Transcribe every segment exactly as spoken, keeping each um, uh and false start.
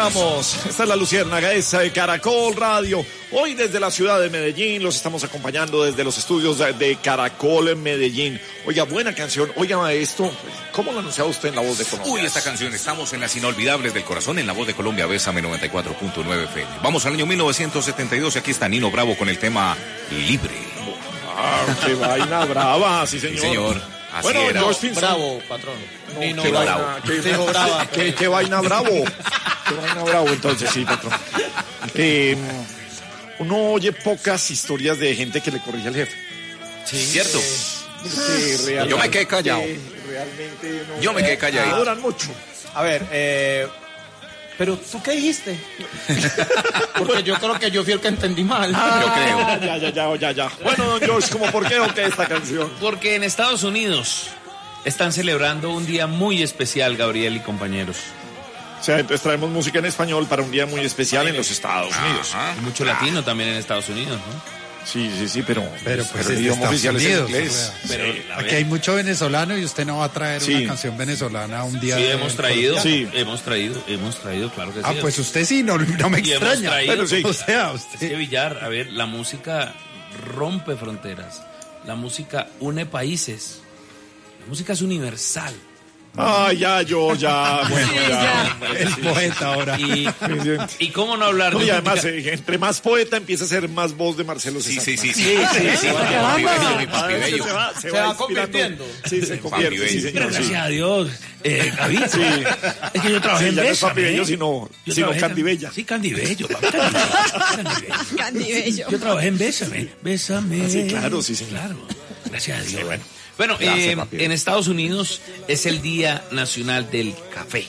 arrancamos. Esta es la Luciérnaga, esa de Caracol Radio. Hoy desde la ciudad de Medellín los estamos acompañando desde los estudios de Caracol en Medellín. Oiga, buena canción. Oiga, esto, ¿cómo lo anunciaba usted en La Voz de Colombia? Uy, esta canción, estamos en las inolvidables del corazón en La Voz de Colombia, Bésame noventa y cuatro punto nueve F M. Vamos al año mil novecientos setenta y dos y aquí está Nino Bravo con el tema Libre. Ah, qué vaina brava, sí señor. Sí, señor. Así bueno, era. George Pinson. Bravo, patrón. No, Nino qué Bravo. vaina, qué, Dijo bravo. qué, qué vaina bravo. Qué vaina bravo, entonces, sí, patrón. Eh, uno oye pocas historias de gente que le corrige al jefe. Sí. ¿Cierto? Realmente, Yo me quedé callado. Realmente no, Yo me quedé callado. Duran mucho. A ver, eh... ¿pero tú qué dijiste? Porque yo creo que yo fui el que entendí mal. Ah, yo creo. Ya, ya, ya, ya, ya. Bueno, don George, ¿cómo por qué o qué esta canción? Porque en Estados Unidos están celebrando un día muy especial, Gabriel y compañeros. O sea, entonces traemos música en español para un día muy especial en los Estados Unidos. Ajá. Y mucho latino también en Estados Unidos, ¿no? Sí, sí, sí, pero, pero pues pero el idioma oficial es el inglés. O sea, pero, sí. Aquí hay mucho venezolano y usted no va a traer sí. una canción venezolana un día. Sí, de hemos traído, sí. hemos traído, hemos traído, claro que sí. Ah, pues usted sí, no, no me y extraña. hemos traído, pero sí. O sea, usted... Es que Villar, a ver, la música rompe fronteras, la música une países, la música es universal. Ah, ya, yo, ya, bueno, Sí, ya. ya. El poeta ahora. Y, y cómo no hablar No, de y además, música? eh, entre más poeta empieza a ser más voz de Marcelo Sí, César. sí, sí, Sí, sí. sí, sí. Papi bello, mi papi Ah, es que bello. se va, se Se va va inspirando. convirtiendo. Sí, se convierte, sí, Bello. Pero señor. gracias Sí. a Dios, eh, Gaby, Sí. es que yo trabajé Sí, en ya no es Bésame, Papi Bello, ¿eh? sino, Yo sino trabajé Candy en- Bella. Sí, Candy Bello, papi, Candy Bello, Candy Bello. Candy Bello. Yo trabajé en Bésame, Bésame. Ah, sí, claro, sí, señor. Claro, gracias a Dios. bueno, bueno Gracias, eh, papi. en Estados Unidos es el Día Nacional del Café.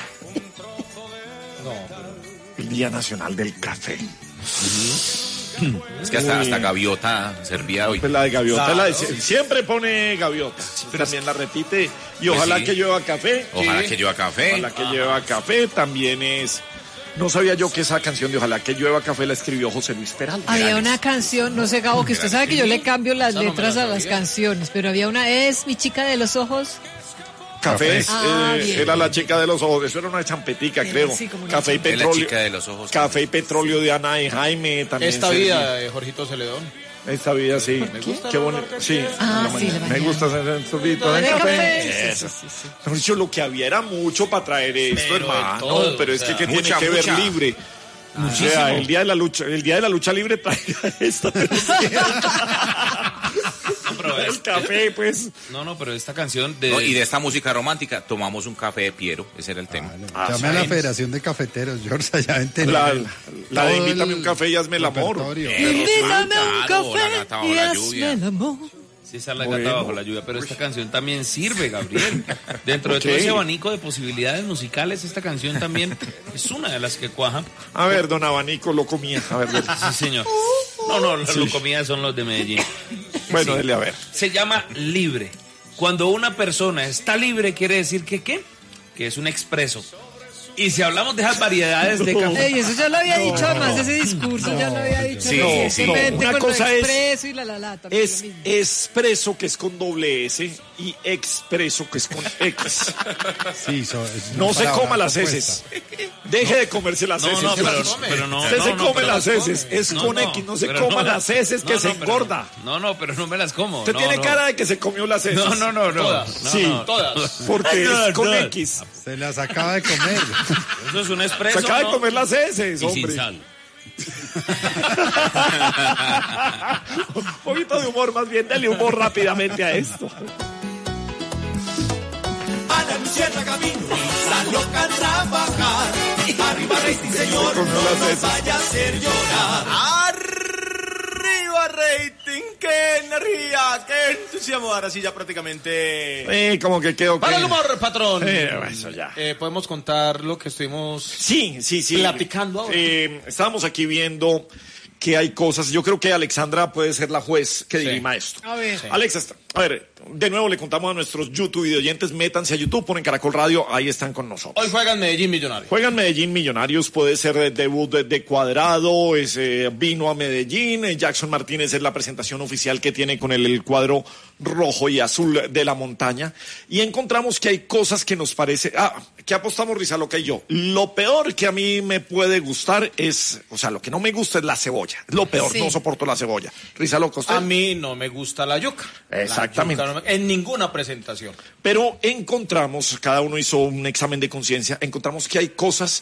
El Día Nacional del Café. Es que hasta, hasta Gaviota servía hoy. Pues la de Gaviota, Claro. la de- siempre pone Gaviota. También la repite. Y Pues ojalá sí. que llueva café. Ojalá que llueva café. Ojalá que llueva café. También es. No sabía yo que esa canción de Ojalá que llueva café la escribió José Luis Peralta. Había una canción, no sé, Gabo, que usted sabe que yo le cambio las Esa no me letras la a las sabía. canciones, pero había una, es Mi chica de los ojos. Café, Ah, eh, bien. era la chica de los ojos. Eso era una champetica, Sí, creo. sí, como una Café y Es la petróleo. chica de los ojos. Café y petróleo de Ana y Jaime también. Esta servía. vida de Jorgito Celedón. Esta vida, sí. gusta Qué la bonito. marca Sí. que es. Ah, Me- sí, la Me mañana. gusta hacer el sorbito de De café. café. Eso. Mejor dicho, lo que había era mucho para traer esto, Pero de hermano. todo, pero o es que, sea, ¿qué mucha, tiene que ver mucha. libre? O sea, el día de la lucha, el día de la lucha libre traiga esto. No, pero El es- café, pues. No, no, pero esta canción de... No, y de esta música romántica, tomamos un café de Piero. Ese era el tema. Ah, Llame a la Federación de Cafeteros, George, allá en Tenerife. La, la de Todo invítame el un café y hazme el amor. repertorio. Invítame un claro, la café gata bajo y la hazme lluvia. el amor. Sí, esa es la Bueno. gata bajo la lluvia, pero esta canción también sirve, Gabriel. Dentro de Ok. todo ese abanico de posibilidades musicales, esta canción también es una de las que cuaja. A ver, don Abanico lo comía. A ver, dele. Sí, señor. No, no, los comidas son los de Medellín. Bueno, Sí. dele a ver. Se llama libre. Cuando una persona está libre, quiere decir que ¿qué? Que es un expreso. Y si hablamos de esas variedades de café... Ey, eso ya lo había dicho, además ese discurso ya lo había dicho Sí, recientemente sí. Una con cosa lo es- expreso y la la la. también Es lo mismo. expreso, que es con doble S, y expreso, que es con X. Sí, so- es una No se palabra coma las compuesta. heces. Deje de comerse las No, heces. no, pero, come. pero no. Usted no, se no, come pero las come. heces. Es No, con no, X. No se pero coma no. las heces, que No, se no, pero engorda. No, no, pero no me las como. Usted no, tiene no. cara de que se comió las heces. No, no, no, no. Todas. No, Sí. no. Todas. Porque No, es con no. X. Se las acaba de comer. Eso es un Se expreso. acaba de ¿no? comer las heces, Y hombre. sin sal. Un poquito de humor, más bien, dale humor rápidamente a esto. A la Luciana camino, la loca a trabajar. Arriba rating, señor, Con no las nos heces. vaya a hacer llorar. Arriba rating, qué energía, qué entusiasmo. Ahora sí ya prácticamente... Eh, como que quedó. Para que- el humor, patrón. Eh, eso ya. Eh, podemos contar lo que estuvimos... Sí, sí, sí. Platicando ahora. Eh, estábamos aquí viendo que hay cosas. Yo creo que Alexandra puede ser la juez que Sí. dirima esto. A ver. Alexa, está- A ver, de nuevo le contamos a nuestros YouTube y oyentes, métanse a YouTube, ponen Caracol Radio, ahí están con nosotros. Hoy juegan Medellín Millonarios. Juegan Medellín Millonarios, puede ser el debut de, de Cuadrado, es, eh, vino a Medellín, eh, Jackson Martínez es la presentación oficial que tiene con el, el cuadro rojo y azul de la montaña, y encontramos que hay cosas que nos parece, ah, que apostamos Rizaloca y yo, lo peor que a mí me puede gustar es, o sea, lo que no me gusta es la cebolla, lo peor, Sí. no soporto la cebolla. Rizaloca, ¿usted? A mí no me gusta la yuca. Exactamente. La yuca no me- en ninguna presentación. Pero encontramos, cada uno hizo un examen de conciencia, encontramos que hay cosas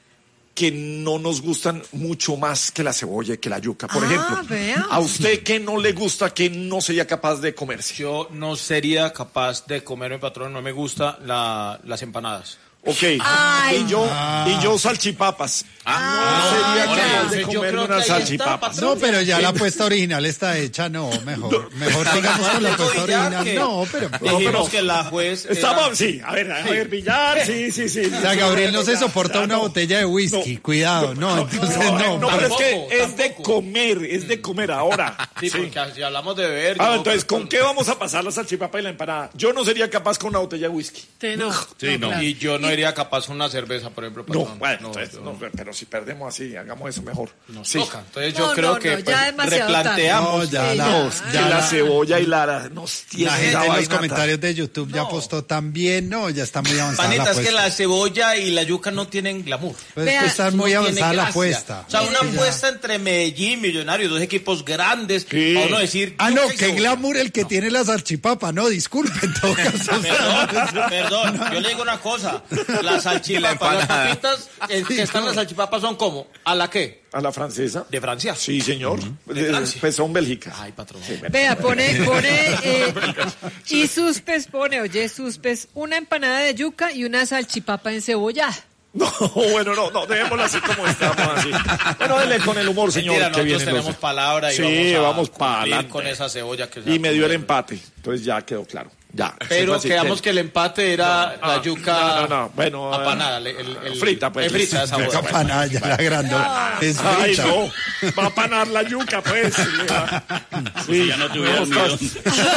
que no nos gustan mucho más que la cebolla y que la yuca. Por Ah, ejemplo, vea. a usted que no le gusta, que no sería capaz de comerse. Yo no sería capaz de comerme, patrón, no me gusta la, las empanadas. Ok. Ay. Y yo, y yo salchipapas. no sería ahora capaz entonces de yo comerme creo que unas ahí está, salchipapas. patrón. No, pero ya la apuesta original está hecha, no, mejor. Mejor sigamos con la apuesta Digo, ya original. que No, pero... No, Dijimos pero- que la juez. era- Estamos, sí, a ver, a ver, billar, sí, sí, sí. O sea, Gabriel no se soporta una botella de whisky, cuidado, no, entonces No, no. no, pero es que tampoco, es de tampoco. comer, es de comer ahora. Sí, Sí. porque si hablamos de beber. Ah, yo- entonces, ¿con qué vamos a pasar la salchipapa y la empanada? Yo no sería capaz con una botella de whisky. Sí, no. Sí, no. claro. Y yo no iría capaz con una cerveza, por ejemplo. No, patrón. bueno, No, entonces, yo- no, pero si perdemos así, hagamos eso mejor. Nos Sí. toca. Entonces No, yo creo no, que no, ya pues, demasiado replanteamos. No, ya Sí, la, no, Es que ya la la, cebolla y la nos tiene la gente esa en los vaina comentarios de YouTube ya No. apostó también, no, ya está muy avanzada la Panita, es que apuesta. la cebolla y la yuca no tienen glamour. Pues es Vea, que está muy No avanzada tiene la gracia. apuesta. O sea, una Sí, ya. apuesta entre Medellín, Millonarios, dos equipos grandes. Sí. Para uno decir. Ah, no, yuca y qué cebolla. glamour el que tiene la salchipapa, no, disculpe, en todo caso. Perdón, perdón, yo le digo una cosa. Las salchipapas, las empanada. papitas eh, que están en las salchipapas son como, ¿a la qué? ¿A la francesa? De Francia. Sí, señor. De De- Francia. Pues son Bélgica. Ay, patrón. Vea, pone, pone, eh, y Suspes pone, oye, Suspes, una empanada de yuca y una salchipapa encebollada. No, bueno, no, no, dejémoslo así como estamos, así. Bueno, dele con el humor, señor, Mentira, que nosotros viene tenemos los- palabra y Sí, vamos, a vamos cumplir para adelante. con esa cebolla que se Y va a me dio el comer. empate, entonces ya quedó claro. Ya. Pero Sí, fue quedamos así, que el empate era la Ah, yuca no, no, no, bueno, apanada, el, el- el- frita, pues. es frita esa boda. Campana, ya la grandona. Es Ay, frita. no, va a panar la yuca, pues. Le va- Sí, ya no tuviera no, un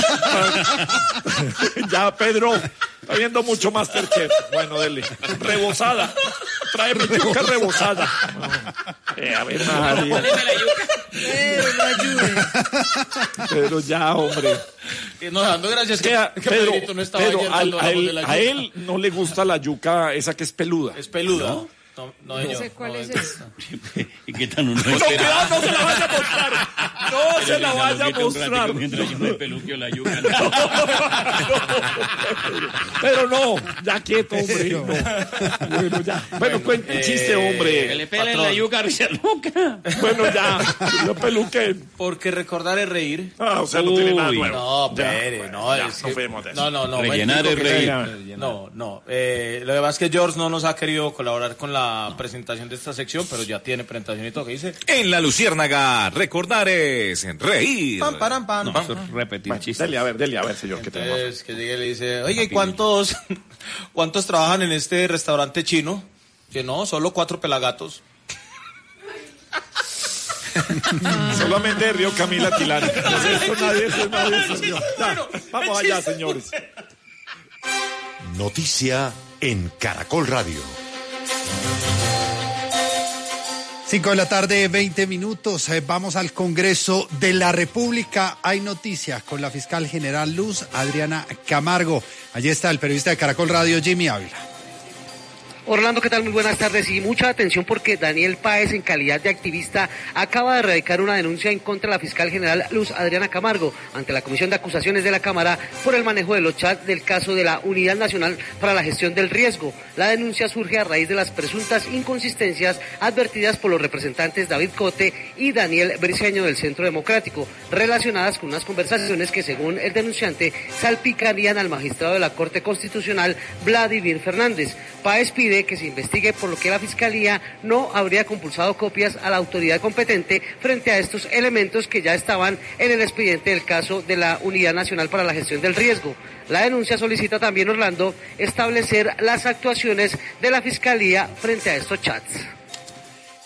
estás- Ya, Pedro, está viendo mucho Masterchef. Bueno, dele. Rebozada. Tráeme yuca rebozada. Eh, a ver, María. Pero no ayude. Pedro, ya, hombre. Y nos dando gracias que, Que a- que Pedro, Pedrito no estaba Pedro, ayer a, cuando a hablamos de él, la a yuca. él no le gusta la yuca esa que es peluda. Es peluda. No, no, No señor, sé cuál no es es- eso. ¿Y qué tan uno No, cuidado, no se la vaya a mostrar. No se la vaya a mostrar. Mientras yo me peluqueo la yuca. Pero no, ya quieto, hombre. No. Bueno, ya. Bueno, cuente un chiste, Que hombre. le pelen Patrón. la yuca a Rizaloca. Bueno, ya. Lo peluquen. Porque recordar es reír. Ah, o sea, no tiene nada Uy, nuevo. No, Ya, pere, bueno, no, ya, es no que- fuimos de eso. no, no, no. Rellenar me es explico reír. que- No, no. Eh, lo que pasa es que George no nos ha querido colaborar con la presentación de esta sección, pero ya tiene presentación y todo. ¿Qué dice? En la Luciérnaga, recordar es reír. Pam, param, pam. No, eso es repetir Bueno, chistes. dele a ver, dele a ver, señor, que tenemos. Entonces, que llegue y le dice, oye, ¿y cuántos, cuántos trabajan en este restaurante chino? Que no, solo cuatro pelagatos. Solamente Río Camila Tilani. No sé, eso nadie, eso nadie. eso no. Ya, vamos allá, señores. Noticia en Caracol Radio. Cinco de la tarde, veinte minutos. Eh, vamos al Congreso de la República. Hay noticias con la fiscal general Luz Adriana Camargo. Allí está el periodista de Caracol Radio, Jimmy Ávila. Orlando, ¿qué tal? Muy buenas tardes y mucha atención porque Daniel Páez, en calidad de activista, acaba de radicar una denuncia en contra de la fiscal general Luz Adriana Camargo ante la Comisión de Acusaciones de la Cámara por el manejo de los chats del caso de la Unidad Nacional para la Gestión del Riesgo. La denuncia surge a raíz de las presuntas inconsistencias advertidas por los representantes David Cote y Daniel Briceño del Centro Democrático, relacionadas con unas conversaciones que, según el denunciante, salpicarían al magistrado de la Corte Constitucional, Vladimir Fernández. Páez pide que se investigue por lo que la Fiscalía no habría compulsado copias a la autoridad competente frente a estos elementos que ya estaban en el expediente del caso de la Unidad Nacional para la Gestión del Riesgo. La denuncia solicita también, Orlando, establecer las actuaciones de la Fiscalía frente a estos chats.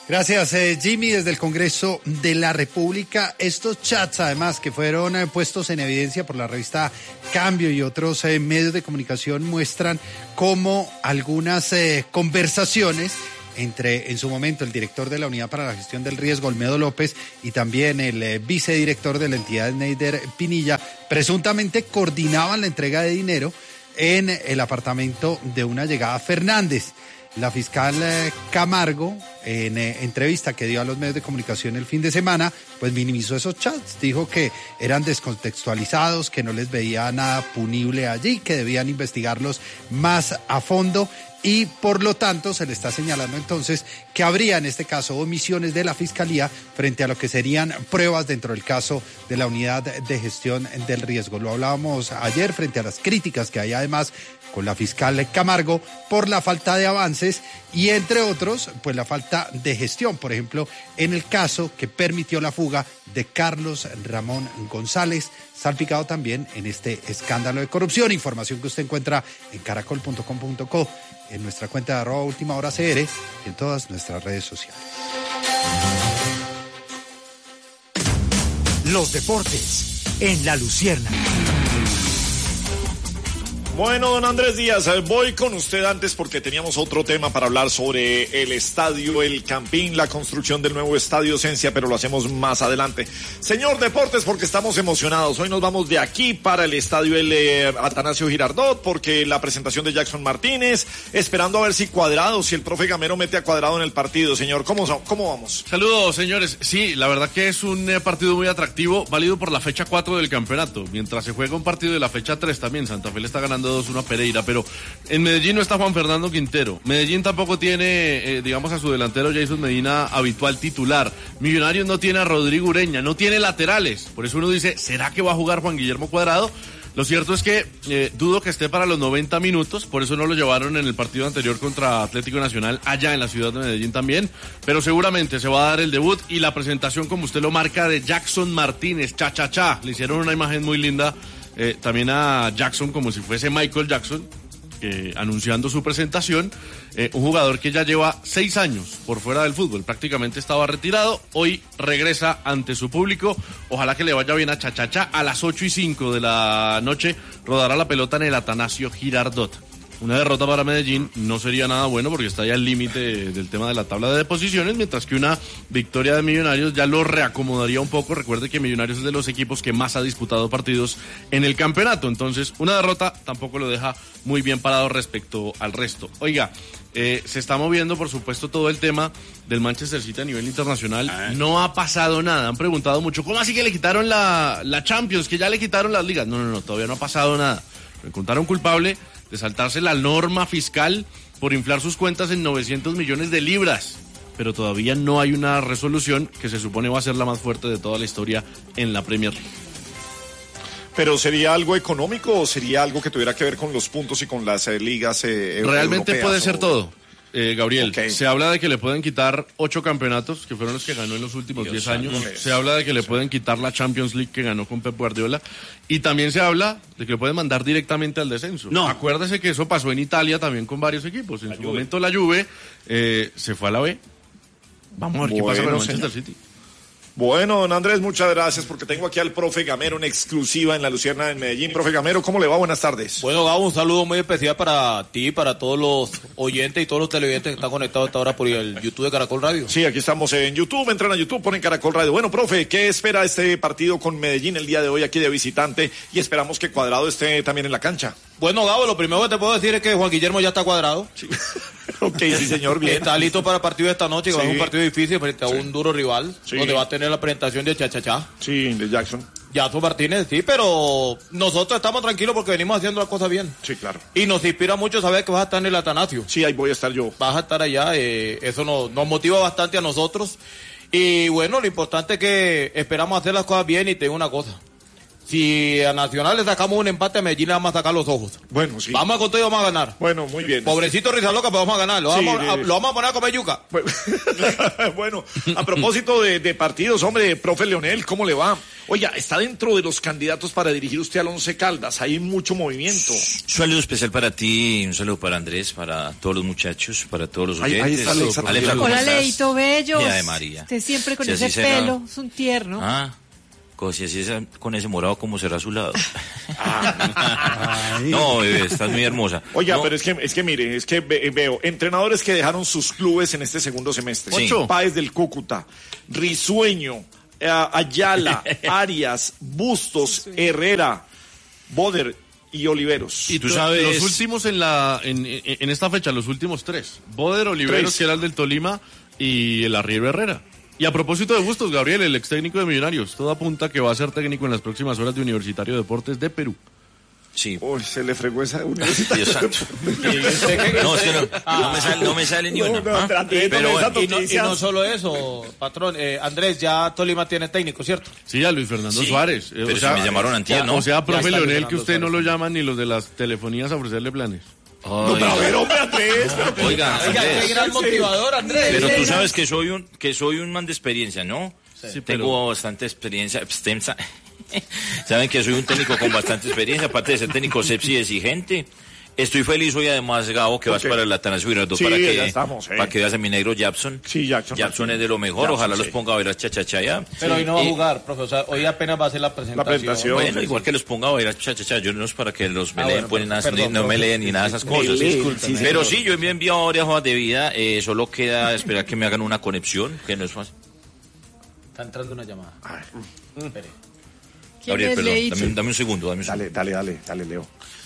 Gracias, eh, Jimmy, desde el Congreso de la República. Estos chats, además, que fueron eh, puestos en evidencia por la revista Cambio y otros eh, medios de comunicación, muestran cómo algunas eh, conversaciones entre, en su momento, el director de la Unidad para la Gestión del Riesgo, Olmedo López, y también el eh, vicedirector de la entidad, Neider Pinilla, presuntamente coordinaban la entrega de dinero en el apartamento de una llegada Fernández. La fiscal eh, Camargo, en eh, entrevista que dio a los medios de comunicación el fin de semana, pues minimizó esos chats, dijo que eran descontextualizados, que no les veía nada punible allí, que debían investigarlos más a fondo y por lo tanto se le está señalando entonces que habría en este caso omisiones de la Fiscalía frente a lo que serían pruebas dentro del caso de la Unidad de Gestión del Riesgo. Lo hablábamos ayer frente a las críticas que hay además con la fiscal Camargo por la falta de avances y entre otros pues la falta de gestión, por ejemplo en el caso que permitió la fuga de Carlos Ramón González, salpicado también en este escándalo de corrupción. Información que usted encuentra en caracol punto com punto co, en nuestra cuenta de arroba última hora C R y en todas nuestras redes sociales. Los deportes en La Lucierna. Bueno, don Andrés Díaz, voy con usted antes porque teníamos otro tema para hablar sobre el estadio El Campín, la construcción del nuevo estadio Esencia, pero lo hacemos más adelante. Señor Deportes, porque estamos emocionados. Hoy nos vamos de aquí para el estadio El eh, Atanasio Girardot, porque la presentación de Jackson Martínez, esperando a ver si Cuadrado, si el profe Gamero mete a Cuadrado en el partido. Señor, ¿cómo, cómo vamos? Saludos, señores. Sí, la verdad que es un eh, partido muy atractivo, válido por la fecha cuatro del campeonato, mientras se juega un partido de la fecha tres también. Santa Fe le está ganando dos uno a Pereira, pero en Medellín no está Juan Fernando Quintero. Medellín tampoco tiene, eh, digamos, a su delantero Jason Medina habitual titular. Millonarios no tiene a Rodrigo Ureña, no tiene laterales. Por eso uno dice, ¿será que va a jugar Juan Guillermo Cuadrado? Lo cierto es que eh, dudo que esté para los noventa minutos, por eso no lo llevaron en el partido anterior contra Atlético Nacional, allá en la ciudad de Medellín también, pero seguramente se va a dar el debut y la presentación, como usted lo marca, de Jackson Martínez, cha cha cha. Le hicieron una imagen muy linda eh, también a Jackson como si fuese Michael Jackson, eh, anunciando su presentación. Eh, un jugador que ya lleva seis años por fuera del fútbol, prácticamente estaba retirado, hoy regresa ante su público. Ojalá que le vaya bien a Chachacha. A las ocho y cinco de la noche rodará la pelota en el Atanasio Girardot. Una derrota para Medellín no sería nada bueno porque está ya al límite del tema de la tabla de posiciones, mientras que una victoria de Millonarios ya lo reacomodaría un poco. Recuerde que Millonarios es de los equipos que más ha disputado partidos en el campeonato, entonces una derrota tampoco lo deja muy bien parado respecto al resto. Oiga, eh, se está moviendo por supuesto todo el tema del Manchester City a nivel internacional. Ah. No ha pasado nada, han preguntado mucho, ¿cómo así que le quitaron la, la Champions, que ya le quitaron las ligas? No, no, no, todavía no ha pasado nada. Me encontraron culpable de saltarse la norma fiscal por inflar sus cuentas en novecientos millones de libras. Pero todavía no hay una resolución que se supone va a ser la más fuerte de toda la historia en la Premier League. ¿Pero sería algo económico o sería algo que tuviera que ver con los puntos y con las eh, ligas eh, Realmente puede ser o... todo. Eh, Gabriel, okay. Se habla de que le pueden quitar ocho campeonatos, que fueron los que ganó en los últimos diez años. Dios. Se habla de que le sí. pueden quitar la Champions League que ganó con Pep Guardiola. Y también se habla de que le pueden mandar directamente al descenso. No. Acuérdese que eso pasó en Italia también con varios equipos. En la su Juve. momento la Juve eh, se fue a la B. Vamos a ver bueno, qué pasa con el Manchester señor. City. Bueno, don Andrés, muchas gracias porque tengo aquí al profe Gamero en exclusiva en La Lucierna en Medellín. Profe Gamero, ¿cómo le va? Buenas tardes. Bueno, Gabo, un saludo muy especial para ti, para todos los oyentes y todos los televidentes que están conectados hasta ahora por el YouTube de Caracol Radio. Sí, aquí estamos en YouTube, entran a YouTube, ponen Caracol Radio. Bueno, profe, ¿qué espera este partido con Medellín el día de hoy aquí de visitante? Y esperamos que Cuadrado esté también en la cancha. Bueno, Gabo, lo primero que te puedo decir es que Juan Guillermo ya está cuadrado. Sí. Ok, sí, señor, bien. Está listo para el partido de esta noche, que sí. va a ser un partido difícil frente a sí. un duro rival, sí. donde va a tener la presentación de Chachachá. Sí, de Jackson. Jackson Martínez, sí, pero nosotros estamos tranquilos porque venimos haciendo las cosas bien. Sí, claro. Y nos inspira mucho saber que vas a estar en el Atanasio. Sí, ahí voy a estar yo. Vas a estar allá, eh, eso nos, nos motiva bastante a nosotros. Y bueno, lo importante es que esperamos hacer las cosas bien y te digo una cosa. Si a Nacional le sacamos un empate a Medellín, le vamos a sacar los ojos. Bueno, sí. Vamos con todo y vamos a ganar. Bueno, muy bien. Pobrecito Rizaloca, pero vamos a ganar. Lo, Sí, vamos, a, de- lo vamos a poner a comer yuca. Bueno, a propósito de, de partidos, hombre, profe Leonel, ¿cómo le va? Oiga, está dentro de los candidatos para dirigir usted al Once Caldas. Hay mucho movimiento. Un saludo especial para ti, un saludo para Andrés, para todos los muchachos, para todos los Ahí- ahí oyentes. está Alexa. Alexa, ¿cómo Hola, estás? Leito Bello. Día de María. Usted siempre con Si ese así será. pelo, es un tierno. Ah, co- si así es, con ese morado, ¿cómo será a su lado? No, bebé, estás muy hermosa. Oiga, No, pero es que, es que mire, es que ve- veo entrenadores que dejaron sus clubes en este segundo semestre. Sí. Ocho. Páez del Cúcuta, Risueño, eh, Ayala, Arias, Bustos, Herrera, Boder y Oliveros. Y tú sabes. Los últimos en la en, en- en esta fecha, los últimos tres. Boder, Oliveros, Tres. que era el del Tolima, y el Arriero Herrera. Y a propósito de Bustos, Gabriel, el ex técnico de Millonarios, todo apunta que va a ser técnico en las próximas horas de Universitario de Deportes de Perú. Sí. Uy, se le fregó esa universidad. Dios santo. No, es que no, no me sale, no me sale ni una. No, no, ¿ah? trate, Pero no me bueno, Y no, y no solo eso, patrón. Eh, Andrés, ya Tolima tiene técnico, ¿cierto? Sí, a Luis Fernando Sí, Suárez. Eh, pero si me llamaron antier, ya- ¿no? O sea, profe está Luis Leonel, que Fernando usted no Suárez. lo llaman ni los de las telefonías a ofrecerle planes. No, pero a ver, hombre, Andrés. pero- Oiga, Oiga, qué Andrés, gran motivador, Andrés. pero tú sabes que soy un que soy un man de experiencia, ¿no? Sí, Tengo pero- bastante experiencia, extensa. Saben que soy un técnico con bastante experiencia, aparte de ser técnico sepsi exigente. Estoy feliz hoy además, Gabo, que vas Ok. para el Atanasio Sí, para que ya estamos, eh. para que veas a mi negro Japson. Sí, Jackson. Jackson es de lo mejor, Jackson, ojalá sí. los ponga a bailar cha-cha-cha. Pero hoy no va a Y- jugar, profe. O sea, hoy apenas va a ser la presentación. presentación. Bueno, igual que los ponga a bailar cha-cha-cha, yo no es para que los me Ah, leen, bueno, ponen nada, perdón, ni- no profe. me leen ni nada de esas cosas. leen, Disculpen. sí, Pero señor. sí, yo me he enviado varias hojas de vida, eh, solo queda esperar que me hagan una conexión, que no es fácil. Está entrando una llamada. Espere. ¿Quién Gabriel, es perdón, Leito? dame, un- dame un segundo, dame un segundo. Dale, dale, dale, dale, Leo.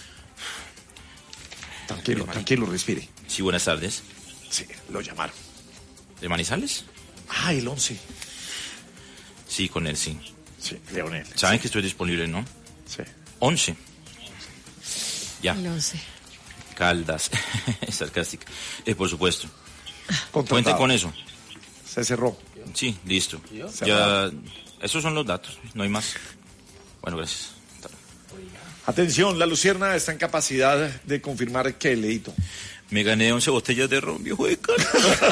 Tranquilo, tranquilo, respire. Sí, buenas tardes. Sí, lo llamaron. ¿De Manizales? Ah, el once. Sí, con él, sí. Sí, Leonel. Saben que estoy disponible, ¿no? Sí. once. Ya, No sé. Caldas. Sarcástica. Eh, por supuesto. Contratado. Cuenten con eso. Se cerró. Sí, listo. Ya, Cerrado. esos son los datos, no hay más. Bueno, gracias. Atención, la Lucierna está en capacidad de confirmar que Leito. Me gané once botellas de ron, viejo de cara.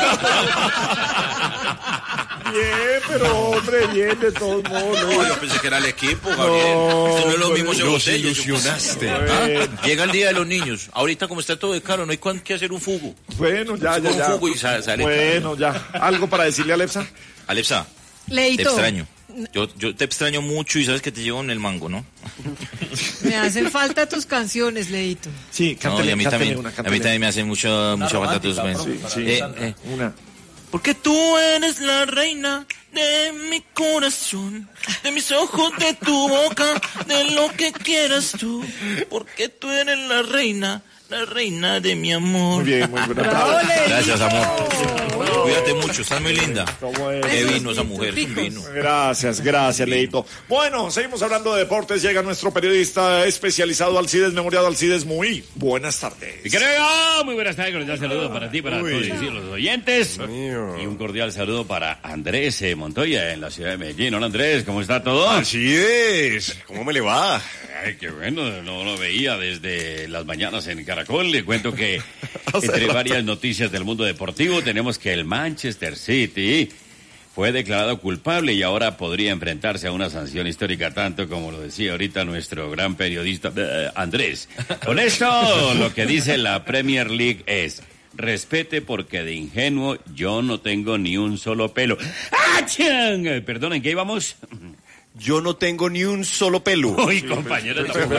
Bien, pero hombre, bien, de todos modos. No, yo pensé que era el equipo, Gabriel. Esto no es lo mismo once nos botellas. ilusionaste. ¿Ah? Llega el día de los niños. Ahorita, como está todo de caro, no hay cuan- que hacer un fugo. Bueno, ya, ya, Un ya. fugo y sa- sale. Bueno, ya. ¿Algo para decirle a Alexa? Alexa, te Leito, extraño. Yo, yo te extraño mucho y sabes que te llevo en el mango, ¿no? me hacen falta tus canciones, Leito. Sí, No, cántale, y a mí cántale también, una, a mí cántale. también me hace mucho, mucha falta tus romántica, besos. Sí, sí. Eh, eh, Una. Porque tú eres la reina de mi corazón, de mis ojos, de tu boca, de lo que quieras tú. Porque tú eres la reina, la reina de mi amor. Muy bien, muy buena. ¡Bravo, Leito! Gracias, amor. Cuídate mucho, estás muy linda. ¿Cómo es? Qué vino esa mujer, Ricos. vino. Gracias, gracias, Leito. Bueno, seguimos hablando de deportes. Llega nuestro periodista especializado Alcides Memoriado. Alcides, muy buenas tardes. Y creo, muy buenas tardes, cordial saludo para ti, para todos los oyentes. Y un cordial saludo para Andrés eh, Montoya en la ciudad de Medellín. Hola Andrés, ¿cómo está todo? Así es. ¿Cómo me le va? Ay, qué bueno, no lo veía desde las mañanas en Caracol. Le cuento que entre varias noticias del mundo deportivo tenemos que el Manchester City fue declarado culpable y ahora podría enfrentarse a una sanción histórica, tanto como lo decía ahorita nuestro gran periodista eh, Andrés. Con esto, lo que dice la Premier League es: respete porque de ingenuo yo no tengo ni un solo pelo. ¡Achán! Eh, Perdón, ¿en qué íbamos? Yo no tengo ni un solo pelo. Uy, compañero, tampoco.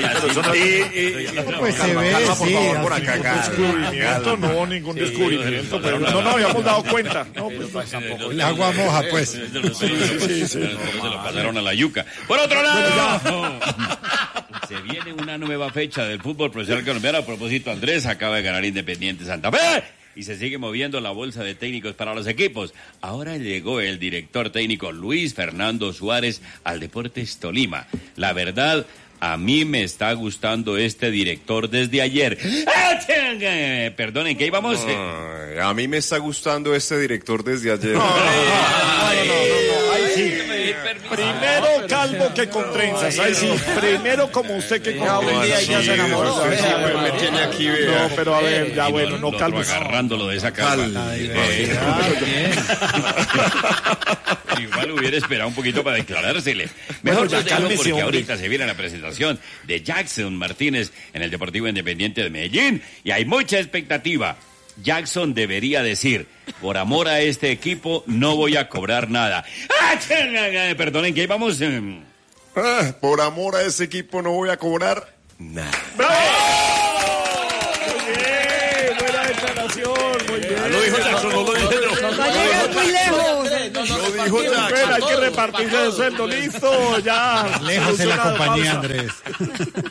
Pues se ve, Calma, por sí. favor, por así. acá, calma. Descubrimiento, no, ningún descubrimiento. Pero no nos habíamos dado cuenta. No, pues, El agua moja, pues. Sí, sí, se lo pasaron a la yuca. Por otro lado, se viene una nueva fecha del fútbol profesional colombiano. A propósito, Andrés acaba de ganar Independiente Santa Fe y se sigue moviendo la bolsa de técnicos para los equipos. Ahora llegó el director técnico Luis Fernando Suárez al Deportes Tolima. La verdad, a mí me está gustando este director desde ayer. Eh, Perdonen, ¿qué íbamos? Ay, a mí me está gustando este director desde ayer. Ay, sí. Primero calvo que con trenzas. Ahí sí, primero como usted que con Ya un día ya se enamoró. Sí, sí, pues me tiene aquí, vea. No, pero a ver, ya Y bueno, lo- no lo calvo. otro agarrándolo de esa calva. Eh, Igual hubiera esperado un poquito para declarársele. Mejor Bueno, ya yo dejo cálmese, porque hombre. ahorita se viene la presentación de Jackson Martínez en el Deportivo Independiente de Medellín y hay mucha expectativa. Jackson debería decir, por amor a este equipo no voy a cobrar nada. ¡Ah, chinga! Perdonen, que ahí vamos... eh, Ah, por amor a ese equipo no voy a cobrar nada. Muy bien, buena declaración, muy bien. Lo dijo Jackson, no lo dije yo. Va a llegar muy lejos. Lo dijo Jackson. Bueno, hay que repartirse el sueldo, listo, ya. Lejos en la Solucionado, compañía, pausa. Andrés.